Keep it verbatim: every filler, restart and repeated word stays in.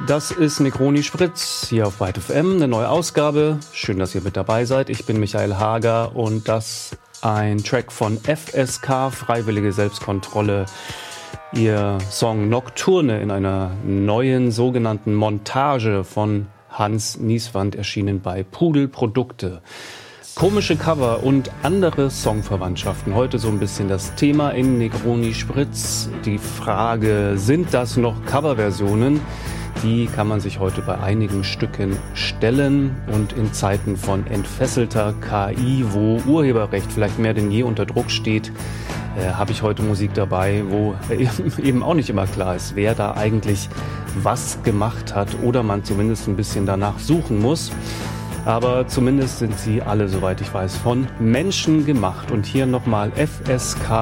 Das ist Negroni Spritz hier auf Byte F M, eine neue Ausgabe. Schön, dass ihr mit dabei seid. Ich bin Michael Hager und das ein Track von F S K, Freiwillige Selbstkontrolle. Ihr Song Nocturne in einer neuen sogenannten Montage von Hans Nieswand, erschienen bei Pudel Produkte. Komische Cover und andere Songverwandtschaften. Heute so ein bisschen das Thema in Negroni Spritz. Die Frage, sind das noch Coverversionen? Die kann man sich heute bei einigen Stücken stellen. Und in Zeiten von entfesselter K I, wo Urheberrecht vielleicht mehr denn je unter Druck steht, äh, habe ich heute Musik dabei, wo eben auch nicht immer klar ist, wer da eigentlich was gemacht hat oder man zumindest ein bisschen danach suchen muss. Aber zumindest sind sie alle, soweit ich weiß, von Menschen gemacht. Und hier nochmal F S K